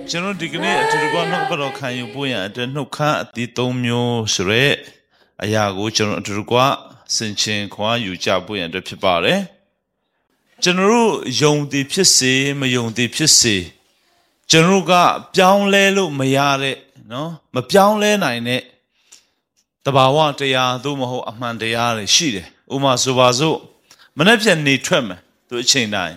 General Dignity to the one of can you boy and then no can the domio sure a yago general to the gua sinching qua you jabu and the pipare. General young the pisse, my young the pisse. General got down lelo mayare, no, my down le nine. The bawa te ya dumo amandayare shide, Uma subazo, Manapian need tremor to a chain nine.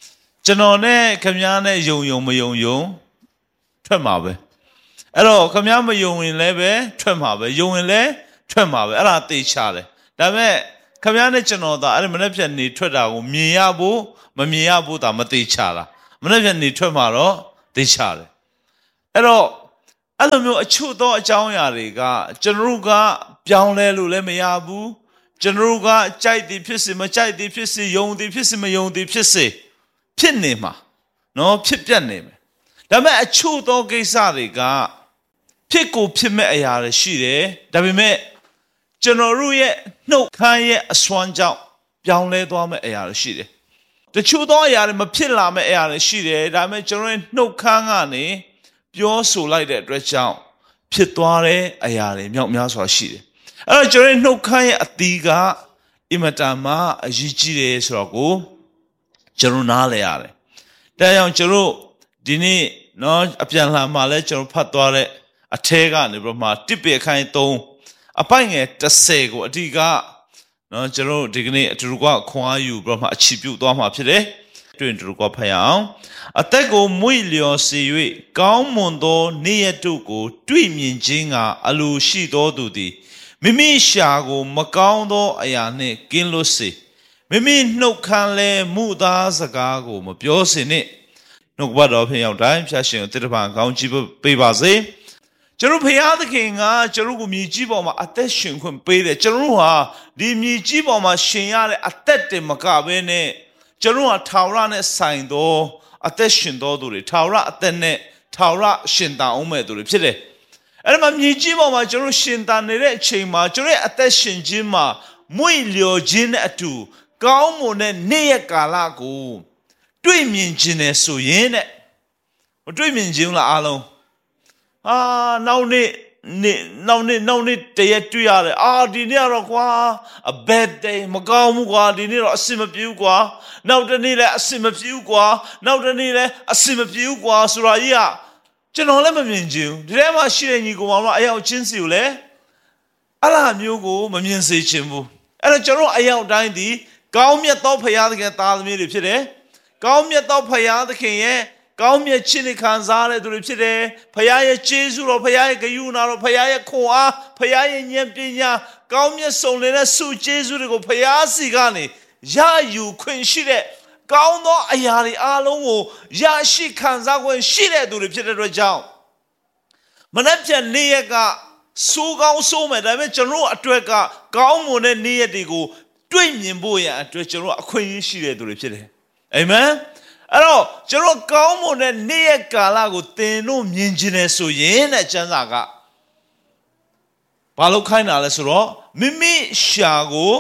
Janone, Kamyane, young. ထွက်မှာပဲအဲ့တော့ခမည်းမယုံရင်လည်းပဲထွက်မှာပဲယုံရင်လည်းထွက်မှာပဲအဲ့ဒါသိချတယ်ဒါပေမဲ့ခမည်းနဲ့ကျွန်တော်သာအဲ့မနေ့ဖြတ်နေထွက်တာကိုမြင်ရဖို့မမြင်ရဖို့ဒါမသိချတာမနေ့ဖြတ်နေထွက်မှာတော့သိချတယ်အဲ့တော့အဲ့လိုမျိုးအချို့သောအကြောင်းအရာတွေကကျွန်တော်တို့ကပြောင်းလဲလို့လည်းမရဘူးကျွန်တော်တို့ကကြိုက်သည်ဖြစ်စေမကြိုက်သည်ဖြစ်စေယုံသည်ဖြစ်စေမယုံသည်ဖြစ်စေဖြစ်နေမှာနော်ဖြစ်ပြတ်နေမယ်ဒါပေမဲ့အချို့သောကိစ္စတွေကဖြစ်ကိုဖြစ်မဲ့အရာတွေရှိတယ်ဒါပေမဲ့ကျွန်တော်တို့ရဲ့နှုတ်ခမ်းရဲ့အစွမ်းကြောင့်ပြောင်းလဲသွားမဲ့အရာတွေရှိတယ်တချို့သောအရာတွေမဖြစ်လာမဲ့အရာတွေရှိတယ်ဒါပေမဲ့ကျွန်တော်ရဲ့နှုတ်ခမ်းကနေပြောဆိုလိုက်တဲ့အတွက်ကြောင့်ဖြစ်သွားတဲ့အရာတွေမြောက်များစွာရှိတယ်အဲ့တော့ကျွန်တော်ရဲ့နှုတ်ခမ်းရဲ့အသီးကအင်မတန်မှအရေးကြီးတယ်ဆိုတော့ကိုကျွန်တော်နားလည်ရတယ်ဒါကြောင့်ကျွန်တော်ဒီနေ့နော်အပြန်လှန်မှာလဲကျွန်တော်ဖတ်သွားတဲ့အထဲကနေပြီးမှတစ်ပေခိုင်း3အပိုင်ငယ်30ကိုအဓိကနော်ကျွန်တော်ဒီကနေ့အတူတူကခွန်အားယူပြီးမှအချီပြုတ်သွားမှာဖြစ်တယ်တွေ့ရင်တူတူကဖတ်ရအောင်အသက်ကိုမွေ့လျော်စေ၍ကောင်းမွန်သောနေ့ရက်တို့ကိုတွေ့မြင်ခြင်းကအလိုရှိသောသူသည်မိမိရှာကိုမကောင်းသောအရာနှင့်ကင်းလွတ်စေမိမိနှုတ်ခမ်းလဲမှုသားစကားကိုမပြောစေနှင့်နှုတ်ဘတော်ဖျောက်တိုင်းဖြတ်ရှင်တိတ္တပံကောင်းကြီးပေးပါစေကျွန်တော်ဖျားသခင်ကကျွန်တော်ကိုမြေကြီးပေါ်မှာအသက်ရှင်ခွင့်ပေးတယ်ကျွန်တော်ဟာဒီမြေကြီးပေါ်မှာရှင်ရတဲ့အသက်တင်မကဘဲနဲ့ကျွန်တော်ဟာထာဝရနဲ့ဆိုင်သောအသက်ရှင်တော်သူတွေထာဝရအသက်နဲ့ထာဝရရှင်တန်အောင်မဲ့သူတွေဖြစ်တယ်အဲ့ဒါမှမြေကြီးပေါ်မှာကျွန်တော်ရှင်တန်နေတဲ့အချိန်မှာကျွန်တော်ရဲ့အသက်ရှင်ခြင်းမှာမွေ့လျော်ခြင်းနဲ့အတူကောင်းမွန်တဲ့နေ့ရက်ကာလကိုတွေ့မြင်ခြင်းနဲ့ဆိုရင်တဲ့မတွေ့မြင်ခြင်းလားအားလုံးနောက်နေ့တရက်တွေ့ရတယ်ဒီနေ့ကတော့ကွာ a bad day မကောင်းဘူးကွာဒီနေ့တော့အဆင်မပြေဘူးကွာနောက်တစ်နေ့လည်းအဆင်မပြေဘူးကွာနောက်တစ်နေ့လည်းအဆင်မပြေဘူးကွာဆိုတာကြီးကကျွန်တော်လည်းမမြင်ချင်ဘူးဒီထဲမှာရှိတဲ့ညီကောင်မတို့အယောက်ချင်းစီကိုလည်းအဲ့လိုမျိုးကိုမမြင်စေချင်ဘူးအဲ့တော့ကျွန်တော်အယောက်တိုင်းဒီကောင်းမြတ်သောဖခင်သခင်သားသမီးတွေဖြစ်တယ်ကောင်းမြတ်သောဖခင်သခင်ရဲ့ကောင်းမြတ်ခြင်းနဲ့ခံစားရတဲ့သူတွေဖြစ်တယ်ဖခင်ရဲ့ကျေးဇူးတော်ဖခင်ရဲ့ဂရုဏာတော်ဖခင်ရဲ့ခွန်အားဖခင်ရဲ့ဉာဏ်ပညာကောင်းမြတ်ဆုံးတဲ့ဆုကျေးဇူးတွေကိုဖခင်စီကနေရယူခွင့်ရှိတဲ့ကောင်းသောအရာတွေအားလုံးကိုရရှိခံစားခွင့်ရှိတဲ့သူတွေဖြစ်တဲ့အတွက်ကြောင့်မနေ့ပြန်နေ့ရက်ကစိုးကောင်းစိုးမယ်ဒါပေမဲ့ကျွန်တော်အတွက်ကကောင်းမွန်တဲ့နေ့ရက်တွေကိုတွေ့မြင်ဖို့ရအတွက်ကျွန်တော်အခွင့်အရေးရှိတဲ့သူတွေဖြစ်တယ်အာမင်အဲ့တော့ကျွန်တော်ကောင်းမွန်တဲ့နေ့ရက်ကာလကိုသင်တို့မြင်ခြင်းနဲ့ဆိုရင်တဲ့ကျမ်းစာကဘာလို့ခိုင်းတာလဲဆိုတော့မိမိရှာကို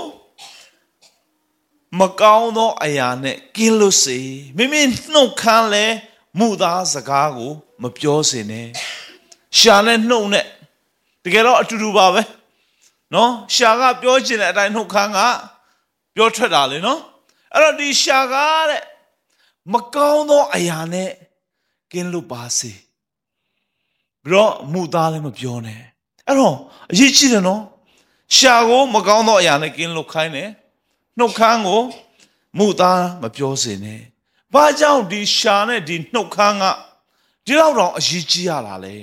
မကောင်းသောအရာနဲ့ကင်းလွတ်စေမိမိနှုတ်ခမ်းလဲမှုသားစကားကိုမပြောစေနဲ့ရှာနဲ့နှုတ်နဲ့တကယ်တော့အတူတူပါပဲနော်ရှာကပြောခြင်းတဲ့အတိုင်းနှုတ်ခမ်းကပြောထွက်တာလေနော်အဲ့တော့ဒီရှာကတဲ့မကောင်းသောအရာနဲ့ကင်းလွတ်ပါစေပြီးတော့မှုသားလည်းမပြောနဲ့အဲ့တော့အရေးကြီးတယ်နော်ရှာကိုမကောင်းသောအရာနဲ့ကင်းလွတ်ခိုင်းတယ်နှုတ်ခမ်းကိုမှုသားမပြောစေနဲ့ဘာကြောင့်ဒီရှာနဲ့ဒီနှုတ်ခမ်းကဒီလောက်တော့အရေးကြီးရတာလဲ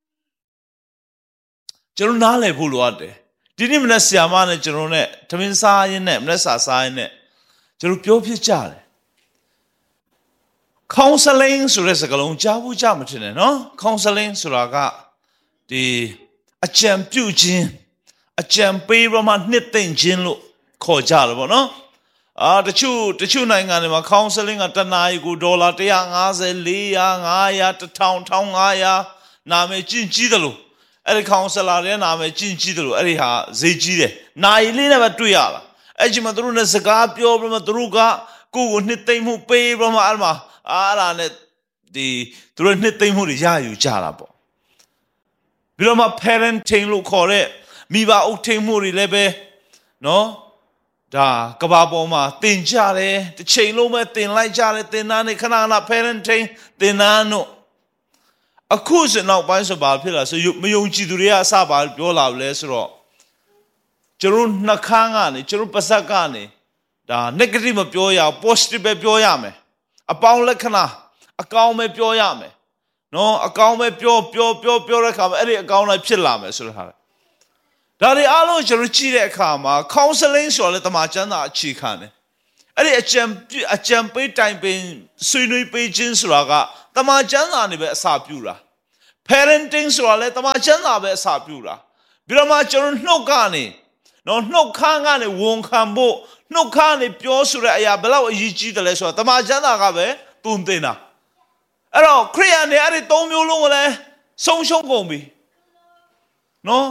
ကျွန်တော်နားလည်ဖို့လိုအပ်တယ်ဒီနေ့မနေ့ဆရာမနဲ့ကျွန်တော်နဲ့ထမင်းစားရင်းနဲ့မနေ့စာစားရင်းနဲ့ကျွန်တော်ပြောဖြစ်ကြတယ်counseling ဆိုတဲ့စကားလုံးကြားဘူးကြားမထင်နဲ့နော် counseling ဆိုတာကဒီအကြံပြုခြင်းအကြံပေးပြီးမှနှစ်သိမ့်ခြင်းလို့ခေါ်ကြတယ်ပေါ့နော်တချို့နိုင်ငံတွေမှာ counseling ကတစ်နာရီကိုဒေါ်လာ150 400 500 1500နာမည်ကျင့်ကြီးတယ်လို့အဲ့ဒီ counselor တွေနာမည်ကျင့်ကြီးတယ်လို့အဲ့ဒီဟာဈေးကြီးတယ်နိုင်လေးနဲ့ပဲတွေ့ရတာအဲ့ဒီမှာသူတို့နဲ့စကားပြောပြီးမှသူတို့ကကိုယ့်ကိုနှစ်သိမ့်မှုပေးပြီးမှအဲ့မှာအားလာနဲ့သူတို့နှစ်သိမ့်မှုတွေရယူကြတာပေါ့ပြီးတော့မှ parenting လို့ခေါ်တဲ့မိဘအုပ်ထိန်းမှုတွေလည်းပဲနော်ဒါကဘာပေါ်မှာတင်ကြတယ်တစ်ချိန်လုံးပဲတင်လိုက်ကြတယ်တင်သားနေခဏခဏ parenting တင်သားတို့အခုစနောက်ပိုင်းဆိုပါဖြစ်လာဆိုမယုံကြည်သူတွေကအစပါပြောလာလဲဆိုတော့ကျွန်တော်နှခမ်းကနေကျွန်တော်ပါဇက်ကနေဒါ negative မပြောရအောင် positive ပဲပြောရမယ်အပေါင်းလက္ခဏာအကောင်းပဲပြောရမယ်နော်အကောင်းပဲပြောတဲ့အခါမှာအဲ့ဒီအကောင်းလိုက်ဖြစ်လာမယ်ဆိုတော့ဟာဒါတွေအားလုံးကျွန်တော်ကြည့်တဲ့အခါမှာ counseling ဆိုတော့လေတမန်ကျမ်းစာအခြေခံတယ်အဲ့ဒီအကြံပေးတိုင်ပင်ဆွေးနွေးပေးခြင်းဆိုတာကတမန်ကျမ်းစာနေပဲအစာပြုတာ parenting ဆိုတာလေတမန်ကျမ်းစာပဲအစာပြုတာပြီးတော့မှကျွန်တော်နှုတ်ကနေနော်နှုတ်ခမ်းကနေဝန်ခံဖို့နှုတ်ခမ်းနေပြောဆိုတဲ့အရာဘယ်လောက်အရေးကြီးတယ်လဲဆိုတော့တမန်ကျမ်းစာကပဲတုံတင်တာအဲ့တော့ခရိယန်တွေအဲ့ဒီ၃မျိုးလုံးကိုလည်းဆုံးရှုံးကုန်ပြီနော်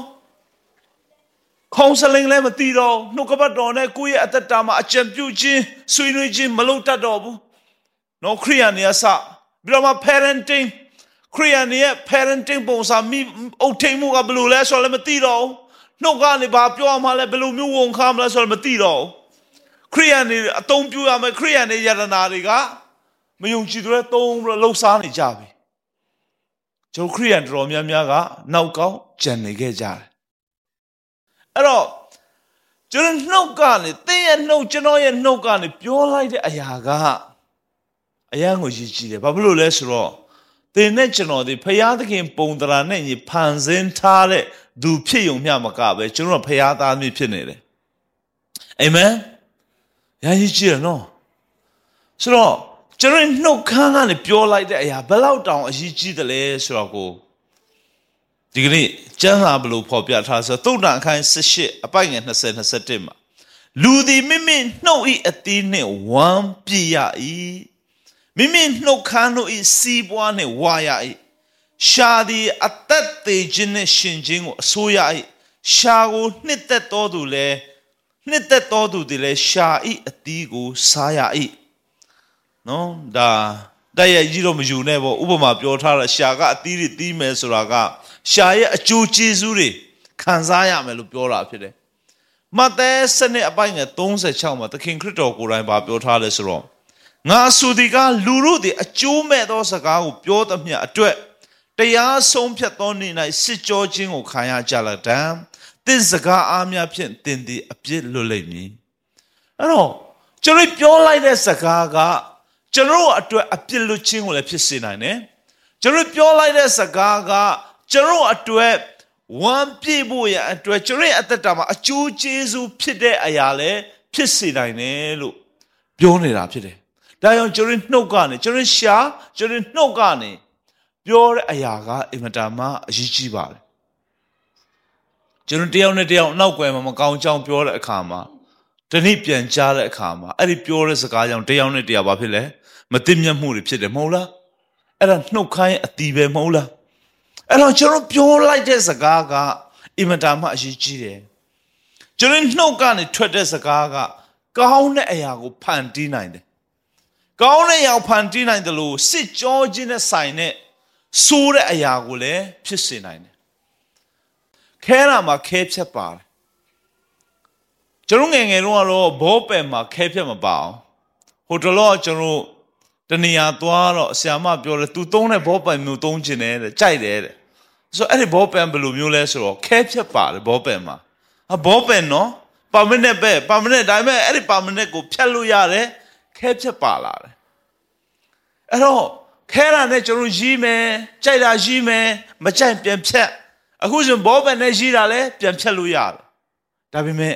counseling လည်းမသိတော့နှုတ်ကပတ်တော်နဲ့ကိုယ့်ရဲ့အသက်တာမှာအကြံပြုခြင်းဆွေးနွေးခြင်းမလုပ်တတ်တော့ဘူးနော်ခရိယန်တွေအစပြီးတော့မှ parenting ခရိယန်တွေရဲ့ parenting ပုံစံမိအုပ်ထိန်မှုကဘယ်လိုလဲဆိုတော့လည်းမသိတော့ဘူးနှုတ်ကနေဘာပြောမှလဲဘယ်လိုမျိုးဝန်ခံမလဲဆိုတော့မသိတော့ဘူးခရိယန်တွေအသုံးပြုရမယ်ခရိယန်တွေယတနာတွေကမယုံကြည်သူတွေသုံးပြီးလှုပ်ရှားနေကြပြီကျွန်တော်ခရိယန်တော်များများကနောက်ကောင်းကြံနေခဲ့ကြတယ်အဲ့တော့ကျွန်တော်နှုတ်ကနေတင်းရဲ့နှုတ်ကျွန်တော်ရဲ့နှုတ်ကနေပြောလိုက်တဲ့အရာကအရန်ကိုရည်ကြည်တယ်ဘာဖြစ်လို့လဲဆိုတော့တင်းနဲ့ကျွန်တော်ဒီဖရာသခင်ပုံတရာနဲ့ညီဖန်ဆင်းထားတဲ့သူဖြစ်ုံမျှမကပဲကျွန်တော်ဖရာသားမျိုးဖြစ်နေတယ်အာမင်ရည်ကြည်ရနော်ဆိုတော့ကျွန်တော်နှုတ်ခမ်းကနေပြောလိုက်တဲ့အရာဘယ်လောက်တောင်အရေးကြီးတယ်လဲဆိုတော့ကိုဒီကနေ့ကျမ်းစာဘလို့ဖော်ပြထားဆိုသုတ္တန်အခန်း18အပိုင်ငယ်20-21မှာလူသည်မိမိနှုတ်၏အသီးနှင့်ဝမ်းပြည့်ရ၏မိမိနှုတ်ခမ်းတို့၏စီးပွားနှင့်ဝါရ၏ရှာသည်အသက်သေးခြင်းနှင့်ရှင်ခြင်းကိုအစိုးရ၏ရှာကိုနှစ်သက်တော်သူလည်းနှစ်သက်တော်သူသည်လည်းရှာ၏အသီးကိုစားရ၏နော်ဒါတိုက်ရိုက်ကြီးတော့မယူနဲ့ပေါ့ဥပမာပြောထားတာရှာကအသီးတွေတီးမယ်ဆိုတာကရှာရဲ့အကျိုးကျေးဇူးတွေခံစားရမယ်လို့ပြောတာဖြစ်တယ်မဿဲစနစ်အပိုင်းငယ်36မှာသခင်ခရစ်တော်ကိုယ်တိုင်ပြောထားလဲဆိုတော့ငါဆိုသည်ကလူတို့သည်အကျိုးမဲ့သောစကားကိုပြောသမျှအတွက်တရားဆုံးဖြတ်သောနေ့၌စစ်ကြောခြင်းကိုခံရကြလတံသင်စကားအားများဖြင့်သင်သည်အပြစ်လွတ်လိမ့်မည်အဲ့တော့ကျွန်တော်ပြောလိုက်တဲ့စကားကကျွန်တော်အတွက်အပြစ်လွတ်ခြင်းကိုလည်းဖြစ်စေနိုင်တယ်ကျွန်တော်ပြောလိုက်တဲ့စကားကကျွန်တော်အတွက်ဝမ်းပြည့်ဖို့ရအတွက်ကျွန်တော်ရဲ့အသက်တာမှာအကျိုးကျေးဇူးဖြစ်တဲ့အရာလည်းဖြစ်စေနိုင်တယ်လို့ပြောနေတာဖြစ်တယ်ဒါကြောင့်ကျွန်တော်နှုတ်ကနေကျွန်တော်ရှာကျွန်တော်နှုတ်ကနေပြောတဲ့အရာကအင်မတန်မှအရေးကြီးပါတယ်ကျွန်တော်တယောက်နဲ့တယောက်နောက်ွယ်မှာမကောင်းကြောင်းပြောတဲ့အခါမှာတနည်းပြန်ကြားတဲ့အခါမှာအဲ့ဒီပြောတဲ့စကားကြောင့်တယောက်နဲ့တယောက်ဘာဖြစ်လဲမသိမြတ်မှုတွေဖြစ်တယ်မဟုတ်လားအဲ့ဒါနှုတ်ခိုင်းအတီးပဲမဟုတ်လားအဲ့တော့ကျွန်တော်ပြောလိုက်တဲ့စကားကအင်မတန်မှအရေးကြီးတယ်ကျွန်တော်နှုတ်ကနေထွက်တဲ့စကားကကောင်းတဲ့အရာကိုဖန်တီးနိုင်တယ်ကောင်းတဲ့အရာဖန်တီးနိုင်တယ်လို့စစ်ကြောခြင်းနဲ့ဆိုင်တဲ့ဆိုးတဲ့အရာကိုလည်းဖြစ်စေနိုင်တယ်ခဲရမှာခဲဖြတ်ပါတယ်ကျွန်တော်ငယ်ငယ်တုန်းကတော့ဘောပယ်မှာခဲဖြတ်မပါအောင်ဟိုတလောကျွန်တော်တနေရာသွားတော့ဆရာမပြောတယ် तू သုံးတဲ့ဘောပယ်မျိုးသုံးခြင်းနဲ့ကြိုက်တယ်တဲ့ဆိုအဲ့ဒီဘောပယ်ဘယ်လိုမျိုးလဲဆိုတော့ခဲဖြတ်ပါတယ်ဘောပယ်မှာဘောပယ်နော်ပါမနစ်ပဲပါမနစ်ဒါပေမဲ့အဲ့ဒီပါမနစ်ကိုဖြတ်လို့ရတယ်ခဲဖြတ်ပါလာတယ်အဲ့တော့ခဲရနဲ့ကျွန်တော်ရီးမယ်ကြိုက်တာရီးမယ်မကြိုက်ပြန်ဖြတ်အခုဆိုဘောပယ်နဲ့ရီးတာလဲပြန်ဖြတ်လို့ရတယ်ဒါပေမဲ့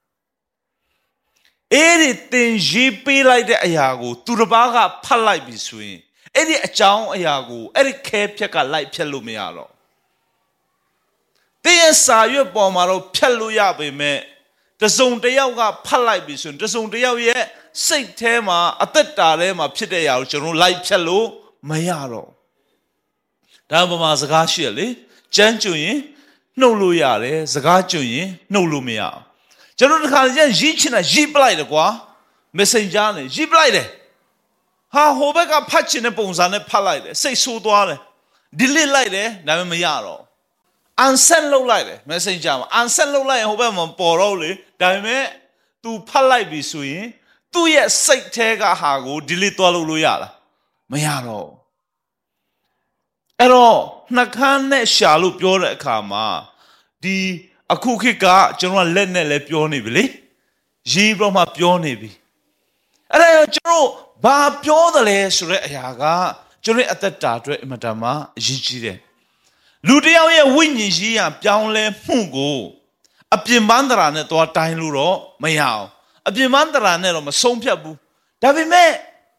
အဲ့ဒီတင်ရေးပေးလိုက်တဲ့အရာကိုသူတစ်ပါးကဖတ်လိုက်ပြီဆိုရင်အဲ့ဒီအကြောင်းအရာကိုအဲ့ဒီခဲဖြက်ကလိုက်ဖြတ်လို့မရတော့တင်းရဲ့စာရွက်ပေါ်မှာတော့ဖြတ်လို့ရပေမဲ့တစုံတစ်ယောက်ကဖတ်လိုက်ပြီဆိုရင်တစုံတစ်ယောက်ရဲ့စိတ်ထဲမှာအသက်တာထဲမှာဖြစ်တဲ့အရာကိုကျွန်တော်လိုက်ဖြတ်လို့မရတော့ဒါမှမဟုတ်စကားရှိရလေကြမ်းကျွရင်နှုတ်လို့ရတယ်စကားကျွရင်နှုတ်လို့မရအောင်ကျွန်တော်တခါကျရင်ရေးချင်တာရေးပလိုက်တယ်ကွာ messenger နဲ့ရေးပလိုက်တယ်ဟာဟိုဘက်ကဖတ်ချင်တဲ့ပုံစံနဲ့ဖတ်လိုက်တယ်စိတ်ဆိုးသွားတယ် delete လိုက်တယ်ဒါပေမဲ့မရတော့ unsend လုပ်လိုက်တယ် messenger မှာ unsend လုပ်လိုက်ရင်ဟိုဘက်မှာပေါ်တော့လေဒါပေမဲ့ तू ဖတ်လိုက်ပြီဆိုရင်သူ့ရဲ့စိတ်ထဲကဟာကို delete သွားလို့ရလားမရတော့အဲ့တော့နှကန်းနဲ့ရှာလို့ပြောတဲ့အခါမှာဒီအခုခေတ်ကကျွန်တော်လက်နဲ့လည်းပြောနေပြီလေရေးပြီးမှပြောနေပြီအဲ့ဒါကျွန်တော်ဘာပြောတယ်လဲဆိုတဲ့အရာကကျွန်တော်အသက်တာအတွက်အင်မတန်မှအရေးကြီးတယ်လူတစ်ယောက်ရဲ့ဝိညာဉ်ရေးရပြောင်းလဲမှုကိုအပြင်ပန်းတရာနဲ့သွားတိုင်းလို့တော့မရအောင်အပြင်ပန်းတရာနဲ့တော့မဆုံးဖြတ်ဘူးဒါပေမဲ့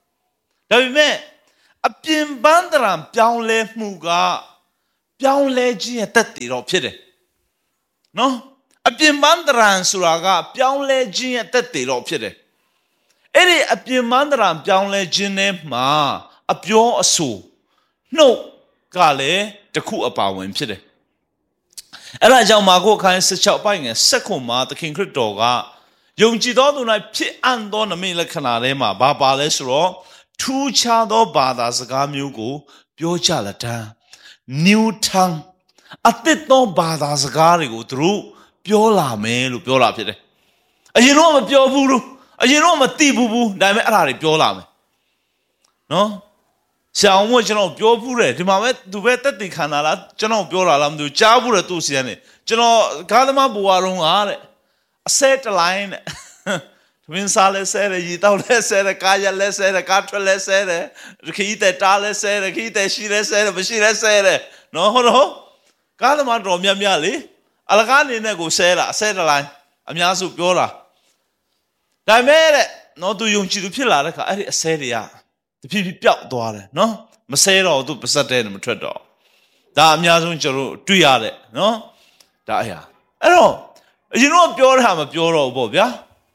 အပြင်ပန်းတရာပြောင်းလဲမှုကပြောင်းလဲခြင်းရဲ့တက်တည်တော့ဖြစ်တယ်နော်အပြင်ပန်းတရာဆိုတာကပြောင်းလဲခြင်းရဲ့တက်တည်တော့ဖြစ်တယ်အဲ့ဒီအပြင်ပန်းတရာပြောင်းလဲခြင်းနဲ့မှာအပြောအဆိုနှုတ်ကလည်းတစ်ခုအပါဝင်ဖြစ်တယ်အဲ့ဒါကြောင့်မာကုအခန်း16ပိုင်းငယ်16မှာသခင်ခရစ်တော်ကယုံကြည်သောသူ၌ဖြစ်အံ့သောနမိတ်လက္ခဏာထဲမှာဘာပါလဲဆိုတော့ထူးခြားသောဘာသာစကားမျိုးကိုပြောကြလက်တန်း new tongue အသစ်သောဘာသာစကားတွေကိုသူတို့ပြောလာမယ်လို့ပြောလာဖြစ်တယ်အရင်တော့မပြောဘူးလို့အရင်တော့မသိဘူးဒါပေမဲ့အဲ့ဒါတွေပြောလာမယ်နော်ဆရာအောင်ကျွန်တော်ပြောဘူးတယ်ဒီမှာပဲသူပဲတက်တည်ခံလာလားကျွန်တော်ပြောလာလားမသိဘူးကြားဘူးတယ်သူ့စီကနေကျွန်တော်ကားသမားဘွားတော့တဲ့အစဲတလိုင်းတဲ့သမင်းစားလဲဆဲတယ်ရီတောက်လဲဆဲတယ်ကားရက်လဲဆဲတယ်ကားထွက်လဲဆဲတယ်ခီးတဲ့တားလဲဆဲတယ်ခီးတဲ့ရှိလဲဆဲတယ်မရှိလဲဆဲတယ်နော်ဟုတ်တော့ကားသမားတော်များများလေအလကားအနေနဲ့ကိုဆဲတာအစဲတလိုင်းအများစုပြောတာဒါပေမဲ့တဲ့နော်သူယုံကြည်သူဖြစ်လာတဲ့ခါအဲ့ဒီအစဲတွေကတဖြည်းဖြည်းပျောက်သွားတယ်နော်မဆဲတော့သူပါစက်တဲ့မထွက်တော့ဒါအများဆုံးကျွန်တော်တွေ့ရတဲ့နော်ဒါအရာအဲ့တော့အရင်တော့ပြောတာမပြောတော့ဘူးပေါ့ဗျာ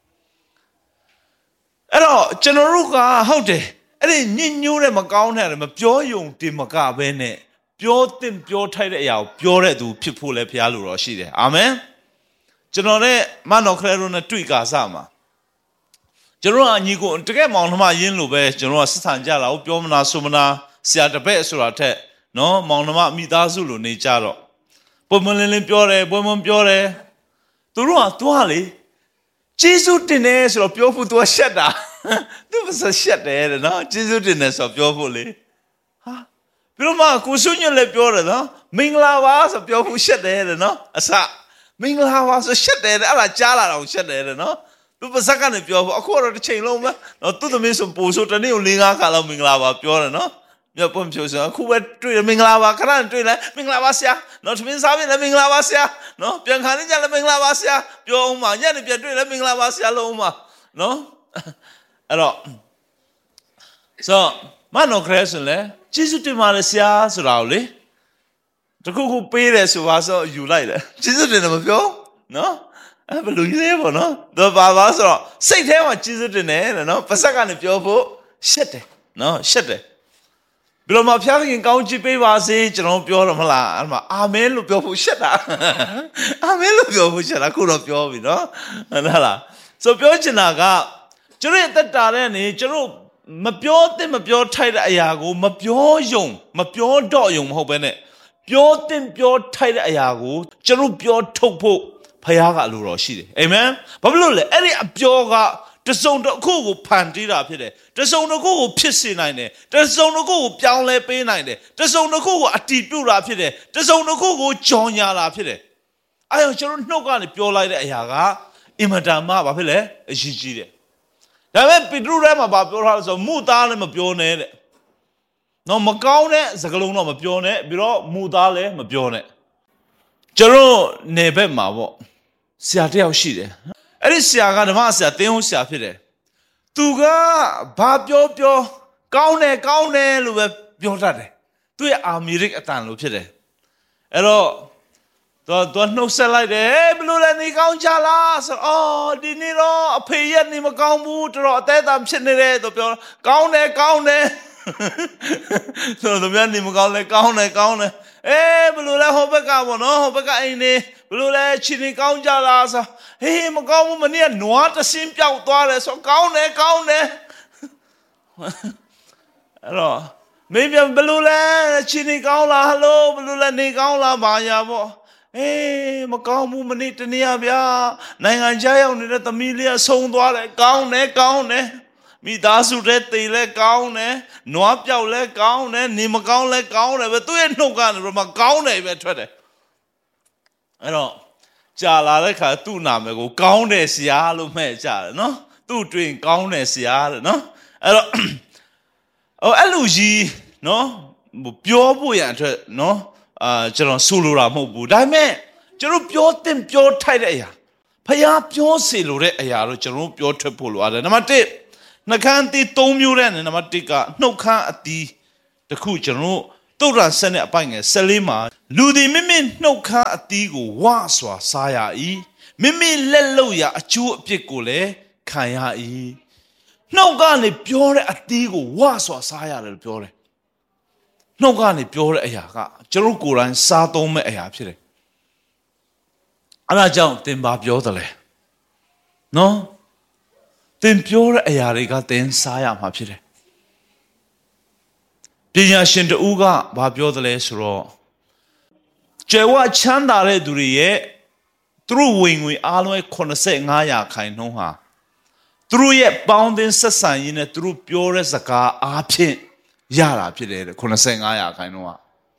အဲ့တော့ကျွန်တော်တို့ကဟုတ်တယ်အဲ့ဒီညှဉ်းညိုးတဲ့မကောင်းတဲ့မပြောယုံတင်မကဘဲနဲ့ပြောတင်ပြောထိုက်တဲ့အရာကိုပြောတဲ့သူဖြစ်ဖို့လည်းဘုရားလိုတော်ရှိတယ်အာမင်ကျွန်တော်နဲ့မနော်ခရဲတို့နဲ့တွေ့ကာစမှာကျွန်တော်အညီကိုတကယ်မောင်နှမရင်းလို့ပဲကျွန်တော်ကစစ်ဆန်ကြလာဘူးပြောမနာဆိုမနာဆရာတပည့်ဆိုတာထက်နော်မောင်နှမမိသားစုလိုနေကြတော့ပုံမလင်းလင်းပြောတယ်ပုံမပြောတယ်သူတို့ကသူကလေဂျေဇုတင်တယ်ဆိုတော့ပြောဖို့သူကရှက်တာသူကရှက်တယ်တဲ့နော်ဂျေဇုတင်တယ်ဆိုတော့ပြောဖို့လေဟာပြီးတော့မှကိုဆွညက်လည်းပြောတယ်နော်မင်္ဂလာပါဆိုပြောဖို့ရှက်တယ်တဲ့နော်အစမင်္ဂလာပါဆိုရှက်တယ်တဲ့အဲ့ဒါကြားလာတော့ရှက်တယ်တဲ့နော်သူပါစက်ကနေပြောဖို့အခုတော့တစ်ချိန်လုံးပဲနော်သူသမီးဆိုပို့ဆိုတနေ့ကို၄-၅ခါလောက်မင်္ဂလာပါပြောတယ်နော်မြတ်ပွင့်ဖြိုးဆိုအခုပဲတွေ့မင်္ဂလာပါခဏတွေ့လဲမင်္ဂလာပါဆရာနော်သမင်းစားပြီလဲမင်္ဂလာပါဆရာနော်ပြန်ခါနေကြလဲမင်္ဂလာပါဆရာပြောအောင်ပါညနေပြန်တွေ့လဲမင်္ဂလာပါဆရာလုံးပါနော်အဲ့တော့ဆိုမနော်ခရစ်ဆိုလဲကျေးဇူးတင်ပါတယ်ဆရာဆိုတာကိုလေတခုခုပေးတယ်ဆိုပါဆိုယူလိုက်တယ်ကျေးဇူးတင်တယ်မပြောနော်အဲ့ဘယ်လိုလဲပေါ့နော်တော့ပါဆိုတော့စိတ်ထဲမှာကျေးဇူးတင်တယ်နော်ပါစက်ကနေပြောဖို့ရှက်တယ်နော်ရှက်တယ်ဘယ်လိုမှဖျားခင်ကောင်းချီးပေးပါစေကျွန်တော်ပြောတော့မလားအဲ့မှာအာမင်လို့ပြောဖို့ရှက်တာအာမင်လို့ပြောဖို့ရှက်တာခုတော့ပြောပြီနော်ဟုတ်လားဆိုပြောချင်တာကကျွန်တော်ရဲ့တက်တာတဲ့နေကျွန်တော်မပြောသင့်မပြောထိုက်တဲ့အရာကိုမပြောယုံမပြောတော့ယုံမဟုတ်ဘဲနဲ့ပြောသင့်ပြောထိုက်တဲ့အရာကိုကျွန်တော်ပြောထုတ်ဖို့ဖခင်ကအလိုတော်ရှိတယ်အာမင်ဘာဖြစ်လို့လဲအဲ့ဒီအပြောကတစုံတစ်ခုကိုဖန်တီးတာဖြစ်တယ်တစုံတစ်ခုကိုဖြစ်စေနိုင်တယ်တစုံတစ်ခုကိုပြောင်းလဲပေးနိုင်တယ်တစုံတစ်ခုကိုအတည်ပြုတာဖြစ်တယ်တစုံတစ်ခုကိုကြော်ညာတာဖြစ်တယ်အဲဒါကျွန်တော်နှုတ်ကနေပြောလိုက်တဲ့အရာကအင်မတန်မှဘာဖြစ်လဲအရေးကြီးတယ်ဒါပေမဲ့ပေတရုထဲမှာဘာပြောထားလဲဆိုမူသားလည်းမပြောနဲ့တဲ့နော်မကောင်းတဲ့စကားလုံးတော့မပြောနဲ့ပြီးတော့မူသားလည်းမပြောနဲ့ကျွန်တော်နေဘက်မှာပေါ့ဆရာတယောက်ရှိတယ်အဲ့ဒီဆရာကဓမ္မဆရာသင်ဟုတ်ဆရာဖြစ်တယ်သူကဘာပြောကောင်းတယ်လို့ပဲပြောတတ်တယ်သူရဲ့အာမေရိကအတန်လို့ဖြစ်တယ်အဲ့တော့သူနှုတ်ဆက်လိုက်တယ်ဘယ်လိုလဲနေကောင်းကြလားဆိုအော်ဒီနေ့တော့အဖေရဲ့နေမကောင်းဘူးတော်အသက်သာဖြစ်နေတယ်သူပြောကောင်းတယ်ဆိုတော့သူနေမကောင်းလဲကောင်းတယ်ဘယ်လိုလဲဟိုဘက်ကပေါ့နော်ဟိုဘက်ကအိမ်နေဘယ်လိုလဲချီနေကောင်းကြလားဆိုဟေးမကောင်းဘူးမနေ့ကနွားတစင်းပြောက်သွားတယ်ဆိုကောင်းတယ်မင်းပြန်ဘလို့လဲချင်းနေကောင်းလားဟယ်လိုဘလို့လဲနေကောင်းလားဘာညာပေါ့မကောင်းဘူးမနေ့တနေ့ဗျာနိုင်ငံခြားရောက်နေတဲ့သမီးလေးကဆုံးသွားတယ်ကောင်းတယ်မိသားစုတဲ့တေလဲကောင်းတယ်နွားပြောက်လဲကောင်းတယ်နေမကောင်းလဲကောင်းတယ်ပဲသူ့ရဲ့နှုတ်ကနေတော့မကောင်းတယ်ပဲထွက်တယ်ကြာလာတဲ့ခါသူ့နာမည်ကိုကောင်းတယ်ဆရာလို့မှဲ့ကြတယ်နော်သူ့တွင်ကောင်းတယ်ဆရာတဲ့နော်အဲ့လိုကြီးနော်ပြောဖို့ရအတွက်နော်ကျွန်တော်ဆိုလိုတာမဟုတ်ဘူးဒါပေမဲ့ကျွန်တော်ပြောတင်ပြောထိုက်တဲ့အရာဖျားပြောစေလိုတဲ့အရာတော့ကျွန်တော်ပြောထွက်ဖို့လိုရတယ်နံပါတ်1နှခမ်းအသီး3မျိုးတဲ့နံပါတ်1ကနှုတ်ခမ်းအသီးတစ်ခုကျွန်တော်တုတ်ရဆက်တဲ့အပိုင်းငယ်14မှာလူသည်မိမိနှုတ်ခမ်းအသီးကိုဝါစွာစားရ၏မိမိလက်လို့ရအကျိုးအပြစ်ကိုလည်းခံရ၏နှုတ်ကနေပြောတဲ့အသီးကိုဝါစွာစားရတယ်လို့ပြောတယ်နှုတ်ကနေပြောတဲ့အရာကကျွန်တော်ကိုယ်တိုင်စားသုံးမဲ့အရာဖြစ်တယ်အဲ့ဒါကြောင့်သင်ဘာပြောသလဲနော်သင်ပြောတဲ့အရာတွေကသင်စားရမှာဖြစ်တယ်ပညာရှင်တူကဘာပြောသလဲဆိုတော့ကျေဝချမ်းသာတဲ့သူတွေရဲ့သူတို့ဝင်ငွေအားလုံး85%ဟာသူတို့ရဲ့ပေါင်းသင်းဆက်ဆံရေးနဲ့သူတို့ပြောတဲ့စကားအားဖြင့်ရတာဖြစ်တယ်85%က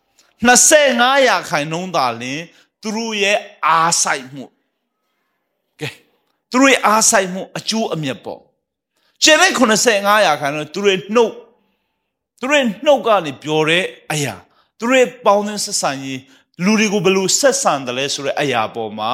25%သာလင်သူတို့ရဲ့အားဆိုင်မှုကဲသူတို့ရဲ့အားဆိုင်မှုအကျိုးအမြတ်ပေါ့ကျန်တဲ့85%သူတို့နှုတ်ကနေပြောတဲ့အရာသူတို့ပေါင်းသင်းဆက်ဆံရေးလူတွေကိုဘယ်လိုဆက်ဆံတယ်လဲဆိုတဲ့အရာပေါ်မှာ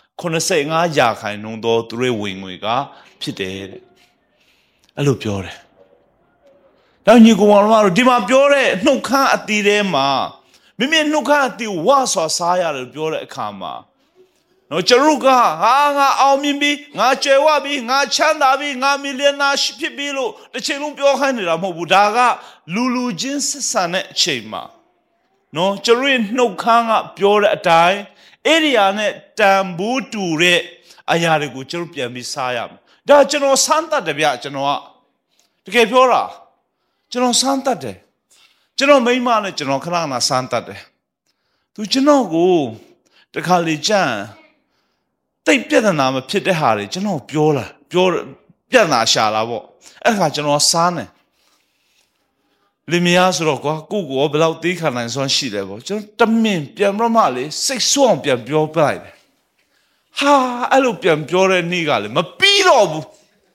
85%သောသူတို့ဝင်ငွေကဖြစ်တယ်တဲ့အဲ့လိုပြောတယ်တော့ညီကောင်တို့ဒီမှာပြောတဲ့နှုတ်ခမ်းအသီးထဲမှာမိမိနှုတ်ခမ်းအသီးဝါစွာစားရတယ်ပြောတဲ့အခါမှာနော်ကျွန်တော်ကငါအောင်မြင်ပြီငါကျွယ်ဝပြီငါချမ်းသာပြီငါမီလီယံနာဖြစ်ပြီလို့တစ်ချိန်လုံးပြောခိုင်းနေတာမဟုတ်ဘူးဒါကလူချင်းဆက်ဆံတဲ့အချိန်မှာနော်ကျွန်တော်နှုတ်ခမ်းကပြောတဲ့အတိုင်းအဲ့ဒီဟာနဲ့တန်ဖိုးတူတဲ့အရာတွေကိုကျွန်တော်ပြန်ပြီးစားရမယ်ဒါကျွန်တော်စမ်းတတ်တယ်ဗျကျွန်တော်ကတကယ်ပြောတာကျွန်တော်စမ်းတတ်တယ်ကျွန်တော်မိန်းမနဲ့ကျွန်တော်ခဏခဏစမ်းတတ်တယ်သူကျွန်တော်ကိုတခါလေကြမ်းတိတ်ပြဿနာမဖြစ်တဲ့ဟာတွေကျွန်တော်ပြောပြဿနာရှာလာပေါ့အဲ့ခါကျွန်တော်စားနေလင်မယားဆိုတော့ကွာကိုကိုဘယ်လောက်သေးခံနိုင်စွမ်းရှိလဲပေါ့ကျွန်တော်တမင်ပြန်ပြမလေစိတ်ဆိုးအောင်ပြန်ပြောပလိုက်တယ်ဟာအဲ့လိုပြန်ပြောတဲ့နေ့ကလေမပြီးတော့ဘူး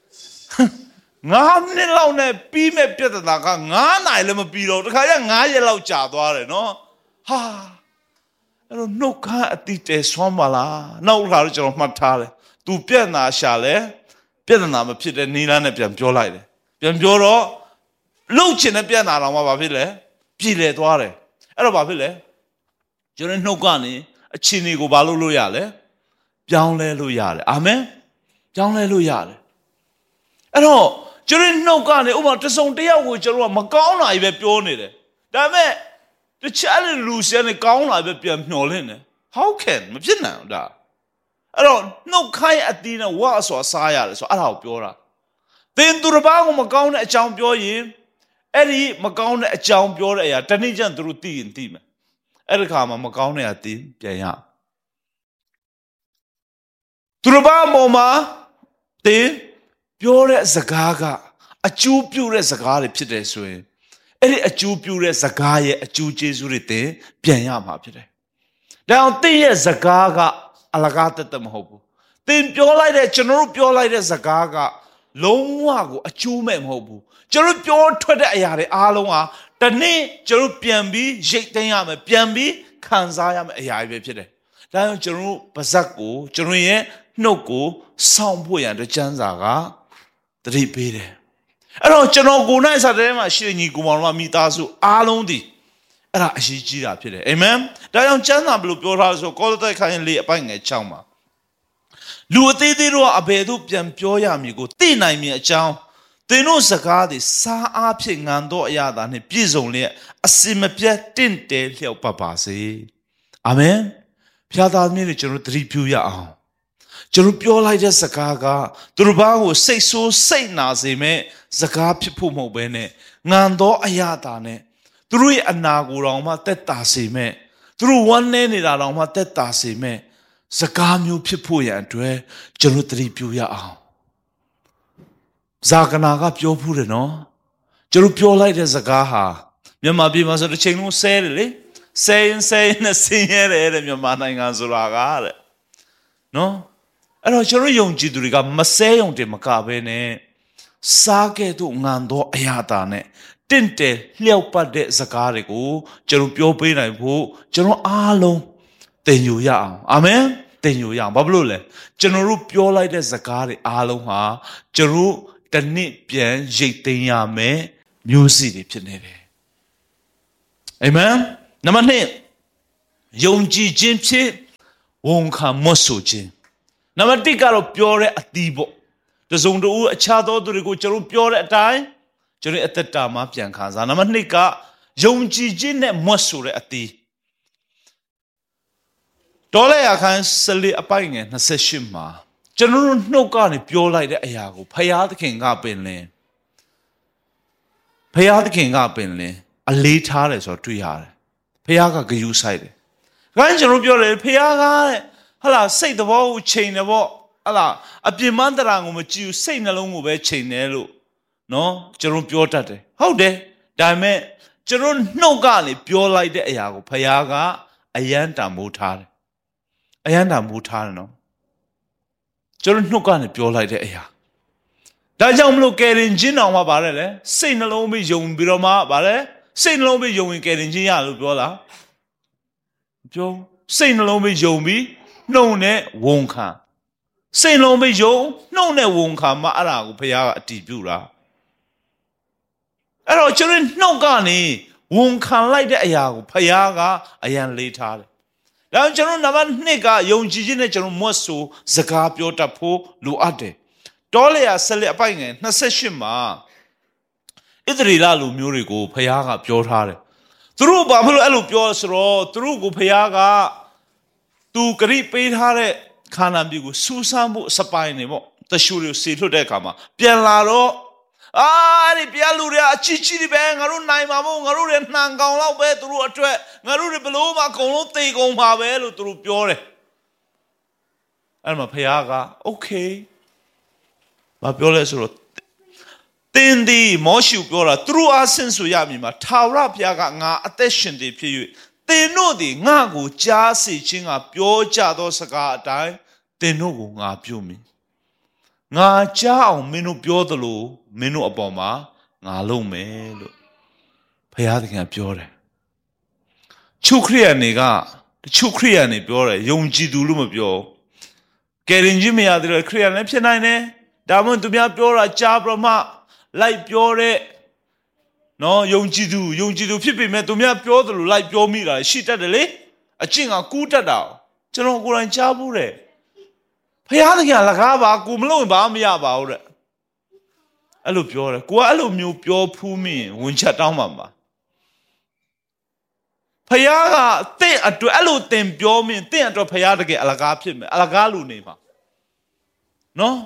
9 မိနစ်လောက်နဲ့ပြီးမဲ့ပြဿနာက9 နာရီလည်းမပြီးတော့တခါကျ9 ရက်လောက်ကြာသွားတယ်နော်ဟာအဲ့တော့နှုတ်ခမ်းအတိတဲဆွမ်းပါလားနောက်တစ်ခါတော့ကျွန်တော်မှတ်ထားတယ်သူပြဿနာရှာလဲပြဿနာမဖြစ်တဲ့နေလားနဲ့ပြန်ပြောလိုက်တယ်ပြန်ပြောတော့လှုပ်ချင်တဲ့ပြဿနာတော့မှဘာဖြစ်လဲပြည်လဲသွားတယ်အဲ့တော့ဘာဖြစ်လဲကျွန်တော်နှုတ်ကနေအချင်းတွေကိုဘာလုပ်လို့ရလဲပြောင်းလဲလို့ရတယ်အာမင်ပြောင်းလဲလို့ရတယ်အဲ့တော့ကျွန်တော်နှုတ်ကနေဥပမာတစုံတယောက်ကိုကျွန်တော်ကမကောင်းတာကြီးပဲပြောနေတယ်ဒါပေမဲ့တခြားလူစတဲ့ကောင်းတာပဲပြန်မျှော်လင့်တယ် how can မဖြစ်နိုင်ဘူးဒါအဲ့တော့နှုတ်ခိုင်းအတီးနဲ့ဝါဆိုစားရတယ်ဆိုအဲ့ဒါကိုပြောတာသင်သူတစ်ပါးကိုမကောင်းတဲ့အကြောင်းပြောရင်အဲ့ဒီမကောင်းတဲ့အကြောင်းပြောတဲ့အရာတနည်းကျန်သူတို့သိရင်သိမယ်အဲ့ဒီခါမှာမကောင်းတဲ့အတီးပြန်ရသူတစ်ပါးပေါ်မှာသင်ပြောတဲ့စကားကအကျိုးပြုတဲ့စကားတွေဖြစ်တယ်ဆိုရင်အဲ့ဒီအကျိုးပြုတဲ့စကားရဲ့အကျိုးကျေးဇူးတွေသင်ပြန်ရမှာဖြစ်တယ်။ဒါအောင်သင်ရဲ့စကားကအလကားတက်မဟုတ်ဘူး။သင်ပြောလိုက်တဲ့ကျွန်တော်တို့ပြောလိုက်တဲ့စကားကလုံးဝကိုအကျိုးမဲ့မဟုတ်ဘူး။ကျွန်တော်ပြောထွက်တဲ့အရာတွေအားလုံးဟာတနေ့ကျွန်တော်ပြန်ပြီးရိတ်သိမ်းရမယ်ပြန်ပြီးခံစားရမယ်အရာတွေပဲဖြစ်တယ်။ဒါကြောင့်ကျွန်တော်ပါဇက်ကိုကျွန်တော်ရဲ့နှုတ်ကိုစောင့်ဖို့ရန်အတွက်ကျမ်းစာကတတိပေးတယ်အဲ့တော့ကျွန်တော်ကိုယ်နိုင်စားတဲ့မှာရှိတဲ့ညီကိုမောင်တို့မိသားစုအားလုံးဒီအဲ့ဒါအရေးကြီးတာဖြစ်တယ်အာမင်ဒါကြောင့်ကျမ်းစာဘယ်လိုပြောထားလဲဆိုကောလောသဲခန်းလေးအပိုင်းငယ်6မှာလူအသေးသေးတို့ကအဘယ်သို့ပြန်ပြောရမည်ကိုသိနိုင်မည်အကြောင်းသင်တို့စကားသည်စားအားဖြင့်ငံသောအရာသာနှင့်ပြည့်စုံလျက်အစင်မပြတ်တင့်တယ်လျောက်ပတ်ပါစေအာမင်ဖျားသားသမီးတွေကျွန်တော်သတိပြုရအောင်ကျွန်တော်ပြောလိုက်တဲ့စကားကသူတို့ဘာကိုစိတ်ဆိုးစိတ်နာစေမဲ့စကားဖြစ်ဖို့မဟုတ်ဘဲနဲ့ငံသောအရာတာနဲ့သူတို့ရဲ့အနာကိုယ်တော်မှတက်တာစေမဲ့သူတို့ဝမ်းနည်းနေတာတော်မှတက်တာစေမဲ့စကားမျိုးဖြစ်ဖို့ရန်အတွက်ကျွန်တော်သတိပြုရအောင်ဇာကနာကပြောဖူးတယ်နော်ကျွန်တော်ပြောလိုက်တဲ့စကားဟာမြန်မာပြည်မှာဆိုတစ်ချိန်လုံးဆဲတယ်လေဆဲရင်နဲ့ဆင်းရဲတယ်တဲ့မြန်မာနိုင်ငံဆိုတာကတဲ့နော်အဲ့တော့ကျွန်တော်ယုံကြည်သူတွေကမဆဲယုံတယ်မကဘဲနဲ့စားခဲ့သူငံသောအရာတာနဲ့တင့်တယ်လျှောက်ပတ်တဲ့စကားတွေကိုကျွန်တော်ပြောပေးနိုင်ဖို့ကျွန်တော်အားလုံးသင်ယူရအောင်အာမင်သင်ယူရအောင်ဘာဖြစ်လို့လဲကျွန်တော်တို့ပြောလိုက်တဲ့စကားတွေအားလုံးဟာကျွန်တော်တစ်နှစ်ပြန်ရိတ်သိမ်းရမယ်မျိုးစီတွေဖြစ်နေတယ်အာမင်နံပါတ်2ယုံကြည်ခြင်းဖြင့်ဝန်ခံမဆိုခြင်းနံပါတ်1ကတော့ပြောတဲ့အသီးပေါ့တစုံတဦးအခြားသောသူတွေကိုကျွန်တော်ပြောတဲ့အတိုင်းကျွန်တော်အသက်တာမှာပြန်ခံစားနံပါတ်2ကယုံကြည်ခြင်းနဲ့မွတ်ဆိုတဲ့အသီးတော်လဲအခန်း14အပိုင်ငယ်28မှာကျွန်တော်တို့နှုတ်ကနေပြောလိုက်တဲ့အရာကိုဖယားသခင်ကပင်လင်းအလေးထားတယ်ဆိုတော့တွေ့ရတယ်ဖယားကဂရုစိုက်တယ်။ဒါကြောင့်ကျွန်တော်ပြောတယ်ဖယားကတဲ့ဟာလာစိတ်သဘောကိုချိန်တယ်ပေါ့ဟာလာအပြင်းမတရာကိုမကြည့်ဘူးစိတ်နှလုံးကိုပဲချိန်တယ်လို့နော်ကျွန်တော်ပြောတတ်တယ်ဟုတ်တယ်ဒါပေမဲ့ကျွန်တော်နှုတ်ကနေပြောလိုက်တဲ့အရာကိုဖယားကအယံတန်မိုးထားတယ်အယံတန်မိုးထားတယ်နော်ကျွန်တော်နှုတ်ကနေပြောလိုက်တဲ့အရာဒါကြောင့်မလို့ကယ်တင်ခြင်းတော်မှာပါတယ်လေစိတ်နှလုံးပြီးယုံပြီးတော့မှပါတယ်စိတ်နှလုံးပြီးယုံရင်ကယ်တင်ခြင်းရလို့ပြောလားပြောစိတ်နှလုံးပြီးယုံပြီးနှုတ်နဲ့ဝန်ခံစိတ်နှလုံးပြီးယုံနှုတ်နဲ့ဝန်ခံမှအဲ့ဒါကိုဘုရားကအတည်ပြုတာအဲ့တော့ကျွန်တော်နှုတ်ကနေဝန်ခံလိုက်တဲ့အရာကိုဘုရားကအယံလေးထားတယ်ဒါကြောင့်ကျွန်တော်နံပါတ်2ကယုံကြည်ခြင်းနဲ့ကျွန်တော်မွတ်ဆိုစကားပြောတတ်ဖို့လိုအပ်တယ်တောလေယာဆက်လက်အပိုင်ငယ်28မှာဣသရေလလူမျိုးတွေကိုဘုရားကပြောထားတယ်သူတို့ဘာဖြစ်လို့အဲ့လိုပြောဆိုတော့သူတို့ကိုဘုရားကသူဂရိပေးထားတဲ့ခါနာပြည်ကိုစူးစမ်းဖို့စပိုင်နေပေါ့တရှူတွေဆေလွတ်တဲ့အခါမှာပြန်လာတော့ဒီပြလူတွေအချီချီတွေပဲငါတို့နိုင်မှာမဟုတ်ငါတို့တွေနှံကောင်လောက်ပဲသူတို့အတွက်ငါတို့တွေဘလို့မှအကုန်လုံးသေကုန်ပါပဲလို့သူတို့ပြောတယ်အဲ့မှာဘုရားကโอเคဘာပြောလဲဆိုတော့တင်းဒီမောရှုပြောတာသူတို့အားဆင့်ဆိုရမည်မှာထာဝရဘုရားကငါအသက်ရှင်တည်ဖြစ်၍သင်တို့သည်ငါကိုကြားစေခြင်းကပြောကြသောစကားအတိုင်းသင်တို့ကိုငါပြုမည်ငါကြားအောင်မင်းတို့ပြောသလိုမင်းတို့အပေါ်မှာငါလုပ်မယ်လို့ဘုရားသခင်ပြောတယ်ချုပ်ခရိယာနေကချုပ်ခရိယာနေပြောတယ်ယုံကြည်သူလို့မပြောကယ်ရင်ခြင်းမရသေးတော့ခရိယာလည်းဖြစ်နိုင်တယ်ဒါမှမဟုတ်သူများပြောတာကြားပြမှလိုက်ပြောတဲ့နော်ယုံကြည်သူဖြစ်ပေမဲ့သူများပြောသလိုလိုက်ပြောမိတာရှိတတ်တယ်လေအကျင့်ကကူးတတ်တာကျွန်တော်ကိုယ်တိုင်ကြားဘူးတယ်ဖယားသခင်လကားပါကိုမလို့ဘာမရပါဘူးတဲ့အဲ့လိုပြောတယ်ကိုကအဲ့လိုမျိုးပြောဖူးမိရင်ဝင်ချက်တောင်းပါမှာဖယားကတင့်အတွက်အဲ့လိုတင်ပြောမိရင်တင့်အတွက်ဖယားတကယ်အလကားဖြစ်မယ်အလကားလူနေမှာနော်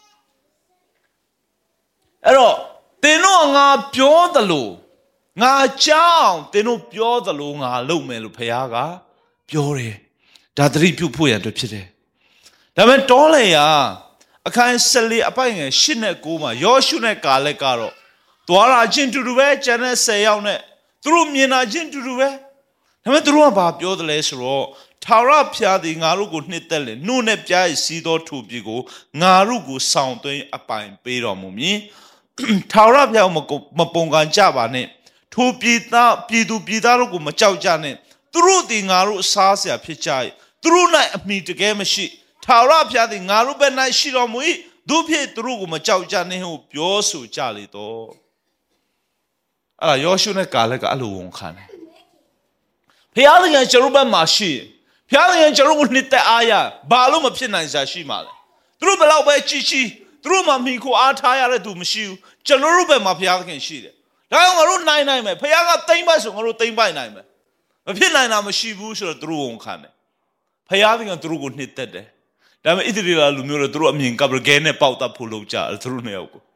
အဲ့တော့တင်တို့ငါပြောသလိုငါကြောင်းတင်တို့ပြောသလိုငါလုပ်မယ်လို့ဖခင်ကပြောတယ်ဒါသတိပြုဖို့ရတဲ့ဖြစ်တယ်ဒါပေမဲ့တောလေယာအခန်း14အပိုင်ငယ်8နဲ့9မှာယောရှုနဲ့ကာလက်ကတော့သွားလာချင်းတူတူပဲကျန်တဲ့10ယောက်နဲ့သူတို့မြင်လာချင်းတူတူပဲဒါပေမဲ့သူတို့ကဘာပြောသလဲဆိုတော့ထာဝရဘုရားသည်ငါတို့ကိုနှစ်သက်လေနှုတ်နဲ့ပြားစီးသောထိုပြည်ကိုငါတို့ကိုဆောင်သွင်းအပိုင်ပေးတော်မူမည်ထာဝရဘုရားမပုံကန်ကြပါနဲ့ထိုပြည်သူပြည်သားတို့ကိုမကြောက်ကြနဲ့သူတို့သည်ငါတို့အစားအစာဖြစ်ကြ၏သူတို့၌အမိတကယ်မရှိထာဝရဘုရားသည်ငါတို့ဘက်၌ရှိတော်မူ၏သူဖြစ်သူတို့ကိုမကြောက်ကြနဲ့ဟုပြောဆိုကြလေတော့အဲ့ဒါယောရှုနဲ့ကာလက်ကအဲ့လိုဝန်ခံတယ်ဘုရားသခင်ကျွန်တော်ဘက်မှာရှိဘုရားသခင်ကျွန်တော်ကိုနှစ်သက်အားရဘာလို့မဖြစ်နိုင်စရာရှိမှာလဲသူတို့ဘယ်လောက်ပဲကြီးသူတို့မှမိခိုအားထားရတဲ့သူမရှိဘူးကျွန်တော်တို့ဘက်မှာဘုရားသခင်ရှိတယ်ဒါကြောင့်ငါတို့နိုင်မယ်ဘုရားကတိမ့်ပိုက်ဆိုငါတို့တိမ့်ပိုက်နိုင်မယ်မဖြစ်နိုင်တာမရှိဘူးဆိုတော့သူတို့ဝန်ခံတယ်ဘုရားသခင်သူတို့ကိုနှစ်သက်တယ်ဒါပေမဲ့ဣသရေလလူမျိုးတွေသူတို့အမြင်ကပ်ပြီးခဲနဲ့ပေါက်တတ်ဖို့လုပ်ကြတယ်သူတို့နှစ်ယောက်ကို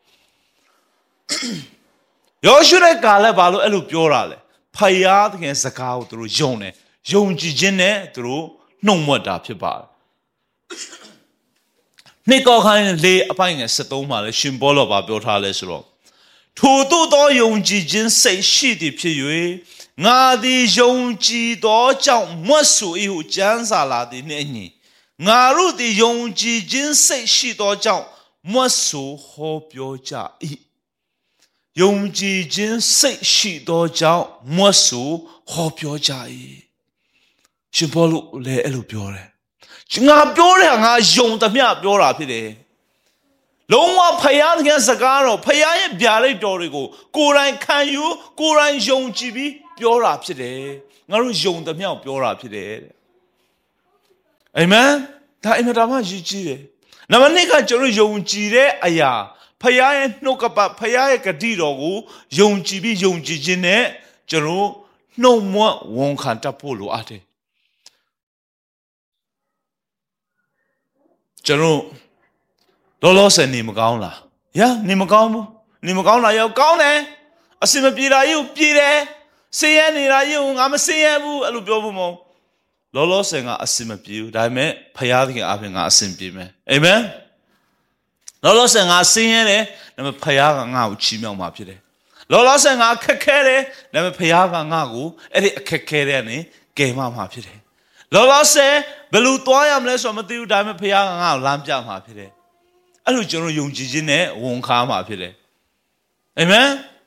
ယောရှုရဲ့ကာလဘာလို့အဲ့လိုပြောတာလဲဖယားသခင်စကားကိုသူတို့ယုံတယ်ယုံကြည်ခြင်းနဲ့သူတို့နှုတ်မွတ်တာဖြစ်ပါတယ်နှစ်ကောခိုင်းလေအပိုင်းငယ်73မှာလဲရှင်ဘောလောဘာပြောထားလဲဆိုတော့ထို့သောယုံကြည်ခြင်းစိတ်ရှိသည်ဖြစ်၍ငါသည်ယုံကြည်သောကြောင့်မွတ်ဆို၏ဟုကျမ်းစာလာသည်နှင့်အညီငါတို့သည်ယုံကြည်ခြင်းစိတ်ရှိသောကြောင့်မွတ်ဆိုဟောပြောကြ၏ယုံကြည်ခြင်းစိတ်ရှိသောကြောင့်မွတ်ဆိုဟောပြောကြ၏ရှင်ဘောလို့လည်းအဲ့လိုပြောတယ်ငါပြောတယ်ငါယုံသမျှပြောတာဖြစ်တယ်လုံးဝဖယားသခင်စကားတော့ဖယားရဲ့ဗျာဒိတ်တော်တွေကိုကိုယ်တိုင်ခံယူကိုယ်တိုင်ယုံကြည်ပြီးပြောတာဖြစ်တယ်ငါတို့ယုံသမျှပြောတာဖြစ်တယ်အာမင်ဒါအင်မတန်မှရည်ကြီးတယ်နံပါတ်2ကကျွန်တော်ယုံကြည်တဲ့အရာဖယားရဲ့နှုတ်ကပတ်ဖယားရဲ့ဂတိတော်ကိုယုံကြည်ပြီးယုံကြည်ခြင်းနဲ့ကျွန်တော်နှုတ်မွတ်ဝန်ခံတတ်ဖို့လိုအပ်တယ်ကျွန်တော်လောလောဆယ်နေမကောင်းလားယာနေမကောင်းဘူးနေမကောင်းလားရောကောင်းတယ်အစင်မပြေတာကြီးကိုပြေတယ်ဆင်းရဲနေတာကြီးကိုငါမဆင်းရဲဘူးအဲ့လိုပြောဖို့မဟုတ်လောလောဆယ်ကအစင်မပြေဘူးဒါပေမဲ့ဖယားသခင်အားဖြင့်ငါအစင်ပြေမယ်အာမင်လောလောဆယ်ငါဆင်းရဲတယ်ဒါပေမဲ့ဖယားကငါ့ကိုချီးမြှောက်မှာဖြစ်တယ်လောလောဆယ်ငါခက်ခဲတယ်ဒါပေမဲ့ဖယားကငါ့ကိုအဲ့ဒီအခက်ခဲတဲ့ကနေကယ်မှာဖြစ်တယ်လောလောဆယ်ဘယ်လိုသွားရမလဲဆိုတော့မသိဘူးဒါပေမဲ့ဖယားကငါ့ကိုလမ်းပြမှာဖြစ်တယ်အဲ့လိုကျွန်တော်ယုံကြည်ခြင်းနဲ့ဝန်ခံမှာဖြစ်တယ်အာမင်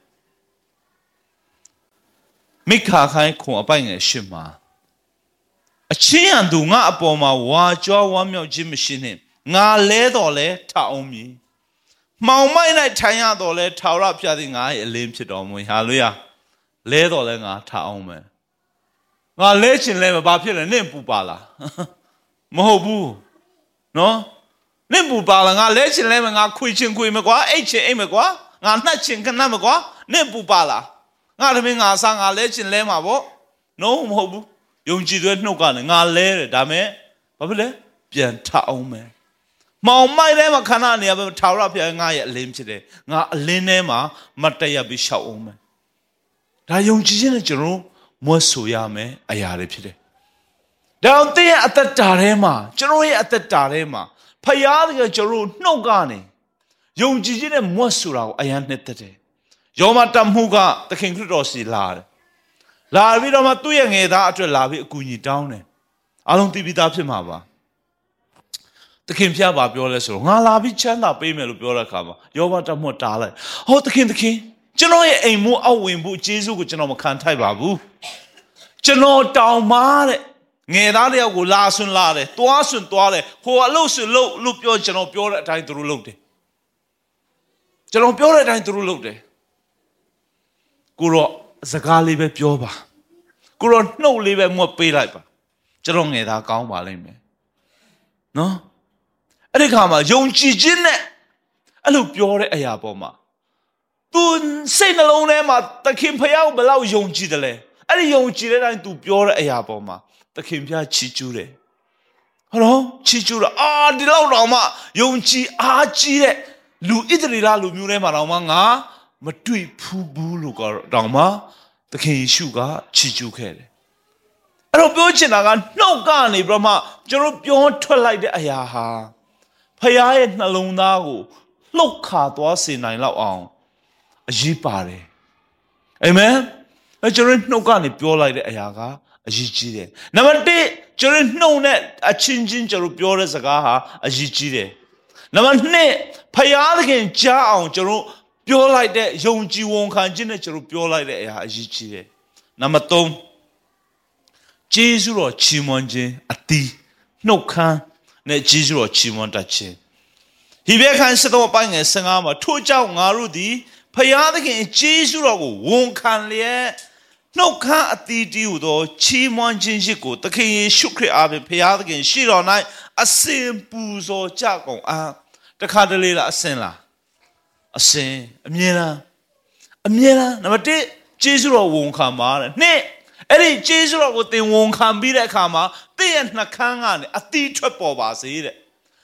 မိခါခိုင်းခွန်အပိုင်ငယ်ရှင်းမှာအချင်းရန်သူငါအပေါ်မှာဝါကြွားဝမ်းမြောက်ခြင်းမရှိနှင့်ငါလဲတော်လဲထအောင်မည်မှောင်မိုက်၌ထိုင်ရတော်လဲထာဝရဘုရားသည်ငါ၏အလင်းဖြစ်တော်မူဟာလေလုယာလဲတော်လဲငါထအောင်မယ်ငါလဲချင်လဲမဘာဖြစ်လဲနင့်ပူပါလားမဟုတ်ဘူးနော်နင့်ပူပါလားငါလဲချင်လဲမငါခွေချင်ခွေမကွာအိတ်ချင်အိတ်မကွာငါနှက်ချင်ခဏမကွာနင့်ပူပါလားငါတမင်ငါစားငါလဲချင်လဲမှာပေါ့ no မဟုတ်ဘူးယုံကြည်တဲ့နှုတ်ကလည်းငါလဲတယ်ဒါမဲ့ဘာဖြစ်လဲပြန်ထအောင်မယ်မောင်မိုက်ထဲမှာခဏနေရပဲထာဝရဘုရားငါရဲ့အလင်းဖြစ်တယ်ငါအလင်းထဲမှာမတ်တရပြီးရှောက်အောင်မယ်ဒါယုံကြည်ခြင်းနဲ့ကျွန်တော်မွတ်ဆိုရမယ်အရာတွေဖြစ်တယ်ဒါအောင်သင်ရဲ့အသက်တာထဲမှာကျွန်တော်ရဲ့အသက်တာထဲမှာဖယားကကျွန်တော်နှုတ်ကနေယုံကြည်ခြင်းနဲ့မွတ်ဆိုတာကိုအယံနှစ်သက်တယ်ယောမတမှုကသခင်ခရစ်တော်စီလာတယ်လာပြီးတော့မှသူ့ရဲ့ငယ်သားအတွက်လာပြီးအကူအညီတောင်းတယ်အားလုံးသိပြီးသားဖြစ်မှာပါသခင်ဖျားပါပြောလဲဆိုတော့ငါလာပြီးချမ်းသာပေးမယ်လို့ပြောတဲ့အခါမှာယောမတမှုတားလိုက်ဟောသခင်ကျွန်တော်ရဲ့အိမ်မိုးအောက်ဝင်ဖို့ကျေးဇူးကိုကျွန်တော်မခံထိုက်ပါဘူးကျွန်တော်တောင်းမာတဲ့ငယ်သားတယောက်ကိုလာဆွန်းလာတယ်တွားဆွန်းတွားတယ်ဟိုအလုပ်ဆွန်းလို့ပြောကျွန်တော်ပြောတဲ့အတိုင်းသူတို့လုပ်တယ်ကျွန်တော်ပြောတဲ့အတိုင်းသူတို့လုပ်တယ်ကိုတော့စကားလေးပဲပြောပါကိုတော့နှုတ်လေးပဲမွတ်ပေးလိုက်ပါကျွန်တော်ငယ်သားကောင်းပါလိမ့်မယ်နော်အဲ့ဒီခါမှာယုံကြည်ခြင်းနဲ့အဲ့လိုပြောတဲ့အရာပေါ်မှာသူစိတ်နှလုံးထဲမှာသခင်ဖယားကိုဘယ်လောက်ယုံကြည်တယ်လဲအဲ့ဒီယုံကြည်တဲ့အတိုင်းသူပြောတဲ့အရာပေါ်မှာသခင်ဖျားချီးကျူးတယ်ဟုတ်တော့ချီးကျူးတော့ဒီလောက်တော့မှယုံကြည်အားကြီးတဲ့လူဣသရေလလူမျိုးထဲမှာတော့မှငါမတွေ့ဘူးလို့ကတော့မှသခင်ယေရှုကချီးကျူးခဲ့တယ်အဲ့တော့ပြောချင်တာကနှုတ်ကနေပြီးတော့မှကျွန်တော်ပြောထွက်လိုက်တဲ့အရာဟာဖယားရဲ့နှလုံးသားကိုလှုပ်ခါသွားစေနိုင်လောက်အောင်အရေးပါတယ်အာမင်ကျွန်တော်နှုတ်ကနေပြောလိုက်တဲ့အရာကအရေးကြီးတယ်နံပါတ်1ကျွန်တော်နှုတ်နဲ့အချင်းချင်းကျွန်တော်ပြောတဲ့စကားဟာအရေးကြီးတယ်နံပါတ်2ဖယားသခင်ကြားအောင်ကျွန်တော်ပြောလိုက်တဲ့ယုံကြည်ဝန်ခံခြင်းနဲ့ကျွန်တော်ပြောလိုက်တဲ့အရာအရေးကြီးတယ်နံပါတ်3ဂျေဇုတော်ချီးမွမ်းခြင်းအတီးနှုတ်ခမ်းနဲ့ဂျေဇုတော်ချီးမွမ်းတတ်ခြင်းဟိဘဲခန်း7ပိုင်းငယ်15မှာထို့ကြောင့်ငါတို့သည်ဖယားသခင်ဂျေဇုတော်ကိုဝန်ခံလျက်နှုတ်ခမ်းအတီးတီးဟူသောချီးမွမ်းခြင်းရှိကိုသခင်ယေရှုခရစ်အားဖြင့်ဖယားသခင်ရှိတော်၌အစဉ်ပူဇော်ကြကုန်အားတခါတလေလားအစဉ်လားအစဉ်အမြဲတမ်းနံပါတ်1ဂျေဇုတော်ဝန်ခံပါတဲ့2အဲ့ဒီဂျေဇုတော်ကိုသင်ဝန်ခံပြီးတဲ့အခါမှာသင်ရဲ့နှခမ်းကနေအတီးထွက်ပေါ်ပါစေတဲ့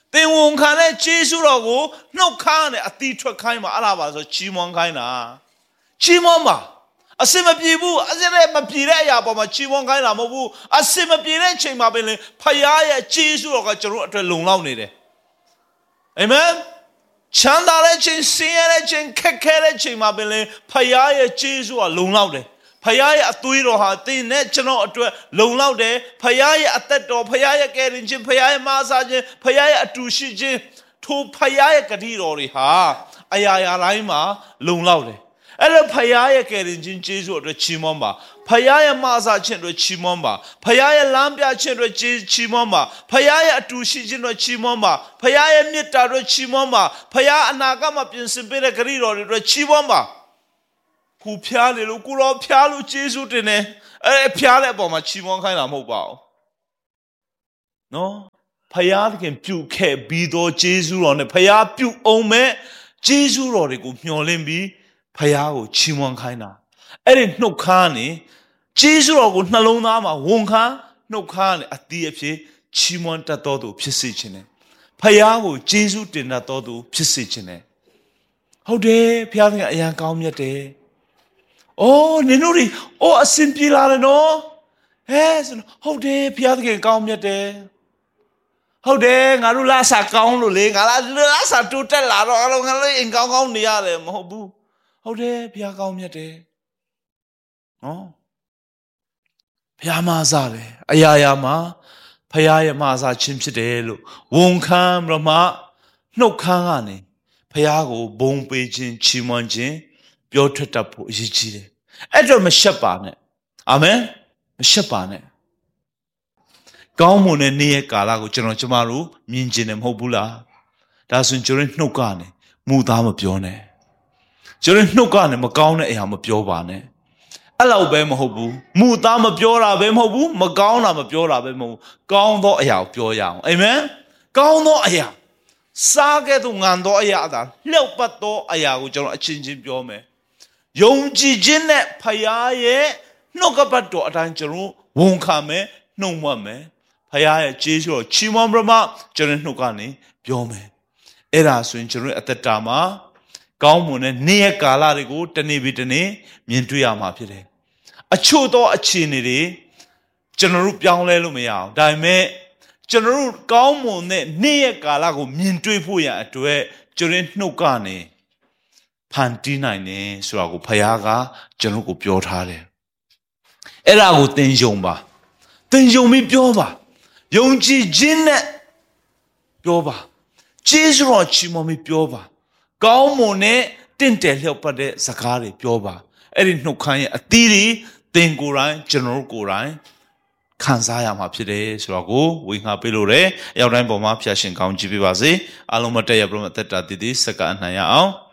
သင်ဝန်ခံတဲ့ကျေးဇူးတော်ကိုနှုတ်ခမ်းနဲ့အတိထွက်ခိုင်းမှာအဲ့ဒါပါဆိုချီးမွမ်းခိုင်းတာချီးမွမ်းပါအစင်မပြေဘူးအစင်လည်းမပြေတဲ့အရာပေါ်မှာချီးမွမ်းခိုင်းတာမဟုတ်ဘူးအစင်မပြေတဲ့အချိန်မှာပဲလေဖခင်ရဲ့ကျေးဇူးတော်ကကျွန်တော်အတွက်လုံလောက်နေတယ်အာမင်ချမ်းသာတဲ့ချိန်ဆင်းရဲတဲ့ချိန်ခက်ခဲတဲ့ချိန်မှာပဲလေဖခင်ရဲ့ကျေးဇူးကလုံလောက်တယ်ဖခင်ရဲ့အသွေးတော်ဟာသင်နဲ့ကျွန်တော်အတွက်လုံလောက်တယ်ဖခင်ရဲ့အသက်တော်ဖခင်ရဲ့ကယ်တင်ခြင်းဖခင်ရဲ့မဆာခြင်းဖခင်ရဲ့အတူရှိခြင်းထိုဖခင်ရဲ့ဂတိတော်တွေဟာအရာရာတိုင်းမှာလုံလောက်တယ်အဲ့လိုဖခင်ရဲ့ကယ်တင်ခြင်းကျေးဇူးအတွက်ချီးမွမ်းပါဖခင်ရဲ့မဆာခြင်းအတွက်ချီးမွမ်းပါဖခင်ရဲ့လမ်းပြခြင်းအတွက်ချီးမွမ်းပါဖခင်ရဲ့အတူရှိခြင်းအတွက်ချီးမွမ်းပါဖခင်ရဲ့မေတ္တာအတွက်ချီးမွမ်းပါဖခင်အနာဂတ်မှာပြင်ဆင်ပေးတဲ့ဂတိတော်တွေအတွက်ချီးမွမ်းပါကိုဖျားလေလို့ကိုရောဖျားလို့ကျေးဇူးတင်တယ်အဲ့ဖျားတဲ့အပေါ်မှာချီးမွမ်းခိုင်းတာမဟုတ်ပါဘူးနော်ဖျားသခင်ပြုခဲ့ပြီးတော့ကျေးဇူးတော်နဲ့ဖျားပြုအောင်မဲ့ကျေးဇူးတော်တွေကိုမျှော်လင့်ပြီးဖျားကိုချီးမွမ်းခိုင်းတာအဲ့ဒီနှုတ်ခမ်းနေကျေးဇူးတော်ကိုနှလုံးသားမှာဝန်ခံနှုတ်ခမ်းနေအတိအဖြစ်ချီးမွမ်းတတ်တော်သူဖြစ်စေခြင်းနဲ့ဖျားကိုကျေးဇူးတင်တတ်တော်သူဖြစ်စေခြင်းနဲ့ဟုတ်တယ်ဖျားသခင်အရန်ကောင်းမြတ်တယ်အော်နင်တို့တွေအော်အစင်ပြေလာတယ်နော်ဟဲ့ဟုတ်တယ်ဖျားသခင်ကောင်းမြတ်တယ်ဟုတ်တယ်ငါတို့လာစာကောင်းလို့လေငါလာစာတိုးတက်လာတော့ငါတို့အိမ်ကောင်းကောင်းနေရတယ်မဟုတ်ဘူးဟုတ်တယ်ဖျားကောင်းမြတ်တယ်နော်ဖျားမဆာတယ်အရာရာမှာဖျားရဲ့မဆာခြင်းဖြစ်တယ်လို့ဝန်ခံပြမနှုတ်ခမ်းကနေဖျားကိုဘုံပေးခြင်းချီးမွမ်းခြင်းပြောထွက်တတ်ဖို့အရေးကြီးတယ်အဲ့တော့မရှက်ပါနဲ့အာမင်မရှက်ပါနဲ့ကောင်းမွန်တဲ့နေ့ရဲ့ကာလကိုကျမတို့မြင်ကျင်တယ်မဟုတ်ဘူးလားဒါဆိုရင်ကျွန်တော်နှုတ်ကနေမူသားမပြောနဲ့ကျွန်တော်နှုတ်ကနေမကောင်းတဲ့အရာမပြောပါနဲ့အဲ့လောက်ပဲမဟုတ်ဘူးမူသားမပြောတာပဲမဟုတ်ဘူးမကောင်းတာမပြောတာပဲမဟုတ်ဘူးကောင်းသောအရာကိုပြောရအောင်အာမင်ကောင်းသောအရာစားခဲ့သူငန်သောအရာသာလျှောက်ပတ်သောအရာကိုကျွန်တော်အချင်းချင်းပြောမယ်ယုံကြည်ခြင်းနဲ့ဖခင်ရဲ့နှုတ်ကပတ်တော်အတိုင်းကျွန်တော်ဝန်ခံမယ်နှုတ်မွတ်မယ်ဖခင်ရဲ့ကျေးဇူးတော်ချီးမွမ်းပြမကျွန်တော်နှုတ်ကနေပြောမယ်အဲ့ဒါဆိုရင်ကျွန်တော်အသက်တာမှာကောင်းမွန်တဲ့နေ့ရက်ကာလတွေကိုတနေ့ပြီးတနေ့မြင်တွေ့ရမှာဖြစ်တယ်အချို့သောအခြေအနေတွေကျွန်တော်တို့ပြောင်းလဲလို့မရအောင်ဒါပေမဲ့ကျွန်တော်တို့ကောင်းမွန်တဲ့နေ့ရက်ကာလကိုမြင်တွေ့ဖို့ရန်အတွက်ကျွန်တော်နှုတ်ကနေဖန်တီးနိုင်တယ်ဆိုတာကိုဖခင်ကကျွန်တော်ကိုပြောထားတယ်အဲ့ဒါကိုသင်ယုံပါသင်ယုံပြီးပြောပါယုံကြည်ခြင်းနဲ့ပြောပါကျေးဇူးတော်ချီးမွမ်းပြီးပြောပါကောင်းမွန်တဲ့တင့်တယ်လျောက်ပတ်တဲ့စကားတွေပြောပါအဲ့ဒီနှုတ်ခမ်းရဲ့အသီးတွေသင်ကိုယ်တိုင်ကျွန်တော်ကိုယ်တိုင်ခံစားရမှာဖြစ်တယ်ဆိုတော့ကိုဝေငှပေးလို့ရတယ်အရောက်တိုင်းပေါ်မှာဖျာရှင်ကောင်းကြည့်ပေးပါစေအားလုံးမတက်ရပြမသက်တာတည်တည်စက္ကအနှံ့ရအောင်